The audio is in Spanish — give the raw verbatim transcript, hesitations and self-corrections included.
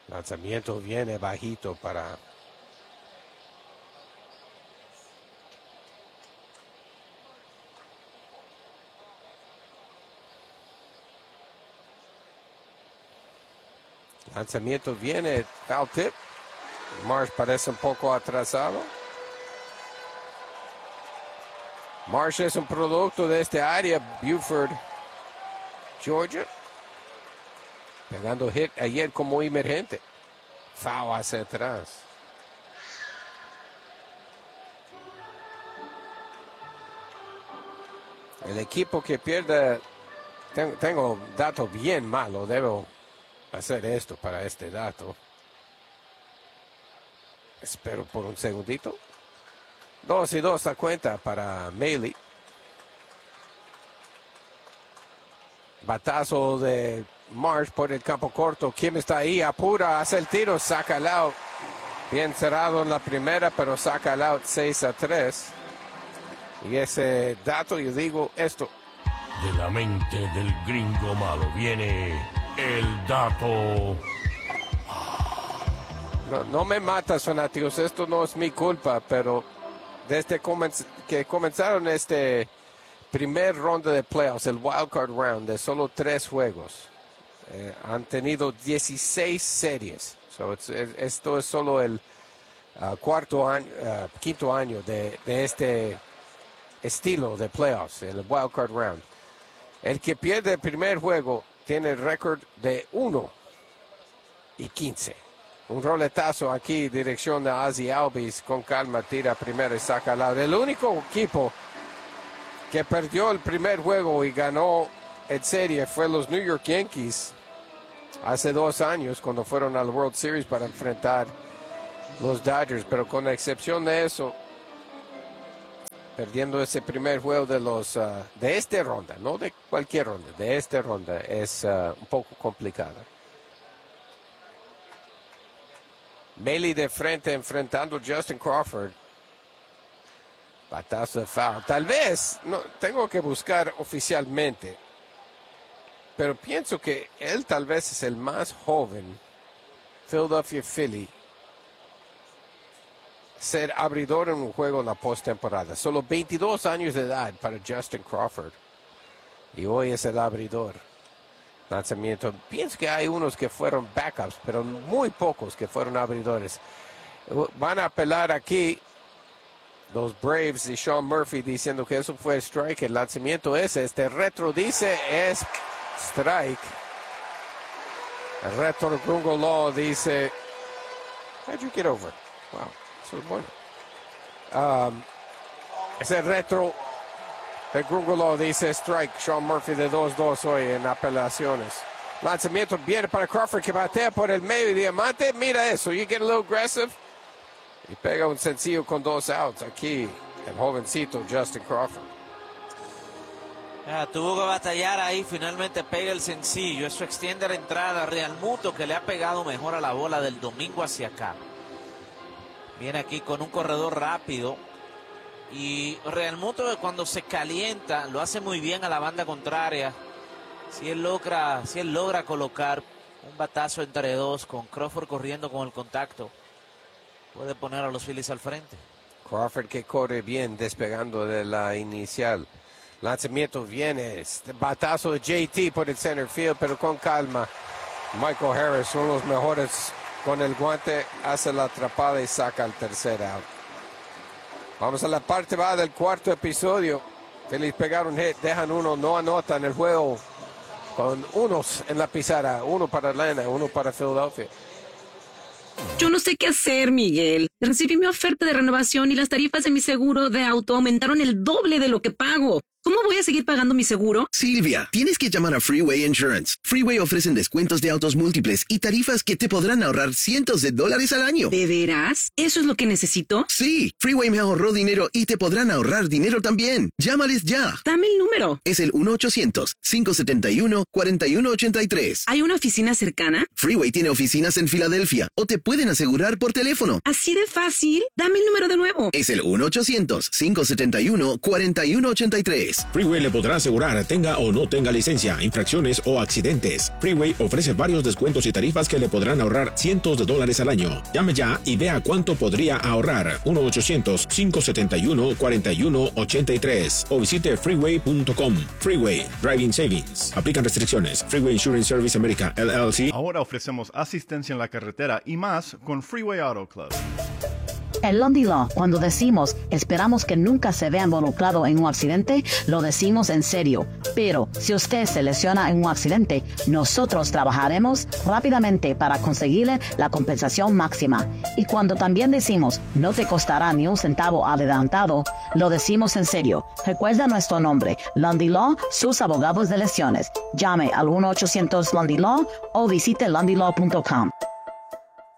Lanzamiento viene bajito para lanzamiento viene foul tip. Marsh parece un poco atrasado. Marsh es un producto de este área, Buford, Georgia. Pegando hit ayer como emergente. Foul hacia atrás. El equipo que pierde, tengo, tengo dato bien malo, debo hacer esto para este dato. Espero por un segundito. Dos y dos a cuenta para Maile. Batazo de Marsh por el campo corto. Kim está ahí, apura, hace el tiro, saca el out. Bien cerrado en la primera, pero saca el out seis a tres. Y ese dato, yo digo esto. De la mente del gringo malo viene el dato. No, no me matas, fanáticos, esto no es mi culpa, pero desde comenz- que comenzaron este primer ronda de playoffs, el wild card round de solo tres juegos, eh, han tenido dieciséis series. So it's, es, esto es solo el uh, cuarto año, uh, quinto año de, de este estilo de playoffs, el wild card round. El que pierde el primer juego tiene el récord de uno y quince. Un roletazo aquí, dirección de Ozzie Albies, con calma, tira primero y saca al lado. El único equipo que perdió el primer juego y ganó en serie fue los New York Yankees hace dos años cuando fueron al World Series para enfrentar los Dodgers, pero con la excepción de eso, perdiendo ese primer juego de los uh, de esta ronda, no de cualquier ronda, de esta ronda, es uh, un poco complicada. Maile de frente enfrentando a Justin Crawford. Batazo de foul. Tal vez, no, tengo que buscar oficialmente, pero pienso que él tal vez es el más joven Philadelphia Philly ser abridor en un juego en la postemporada. Solo veintidós años de edad para Justin Crawford. Y hoy es el abridor. Lanzamiento. Pienso que hay unos que fueron backups, pero muy pocos que fueron abridores. Van a apelar aquí los Braves y Sean Murphy diciendo que eso fue strike. El lanzamiento es este. Retro dice es strike. El retro Google Law dice, how'd you get over? Wow, eso es bueno. Um, ese retro el Google Law dice strike. Sean Murphy de dos dos hoy en apelaciones. Lanzamiento viene para Crawford que batea por el medio y diamante. Mira eso, you get a little aggressive. Y pega un sencillo con dos outs. Aquí el jovencito Justin Crawford. Ya, tuvo que batallar ahí, finalmente pega el sencillo. Eso extiende la entrada a Realmuto, que le ha pegado mejor a la bola del domingo hacia acá. Viene aquí con un corredor rápido. Y Realmuto, cuando se calienta, lo hace muy bien a la banda contraria. Si él logra, si él logra colocar un batazo entre dos con Crawford corriendo con el contacto, puede poner a los Phillies al frente. Crawford que corre bien despegando de la inicial. Lanzamiento viene, batazo de J T por el center field, pero con calma. Michael Harris, son los mejores con el guante, hace la atrapada y saca el tercer out. Vamos a la parte baja del cuarto episodio. Phillies pegaron hit, dejan uno, no anotan el juego con unos en la pizarra, uno para Atlanta, uno para Filadelfia. Yo no sé qué hacer, Miguel. Recibí mi oferta de renovación y las tarifas de mi seguro de auto aumentaron el doble de lo que pago. ¿Cómo voy a seguir pagando mi seguro? Silvia, tienes que llamar a Freeway Insurance. Freeway ofrecen descuentos de autos múltiples y tarifas que te podrán ahorrar cientos de dólares al año. ¿De veras? ¿Eso es lo que necesito? Sí, Freeway me ahorró dinero y te podrán ahorrar dinero también. Llámales ya. Dame el número. Es el uno ochocientos, cinco setenta y uno, cuarenta y uno ochenta y tres. ¿Hay una oficina cercana? Freeway tiene oficinas en Filadelfia o te pueden asegurar por teléfono. ¿Así de fácil? Dame el número de nuevo. Es el uno ochocientos, cinco setenta y uno, cuarenta y uno ochenta y tres. dólares. Freeway le podrá asegurar tenga o no tenga licencia, infracciones o accidentes. Freeway ofrece varios descuentos y tarifas que le podrán ahorrar cientos de dólares al año. Llame ya y vea cuánto podría ahorrar. uno ochocientos, cinco setenta y uno, cuarenta y uno ochenta y tres o visite freeway punto com. Freeway, Driving Savings. Aplican restricciones. Freeway Insurance Service America, L L C. Ahora ofrecemos asistencia en la carretera y más con Freeway Auto Club. En Lundy Law, cuando decimos esperamos que nunca se vea involucrado en un accidente, lo decimos en serio. Pero si usted se lesiona en un accidente, nosotros trabajaremos rápidamente para conseguirle la compensación máxima. Y cuando también decimos no te costará ni un centavo adelantado, lo decimos en serio. Recuerda nuestro nombre, Lundy Law, sus abogados de lesiones. Llame al uno ochocientos Lundy Law o visite lundy law punto com.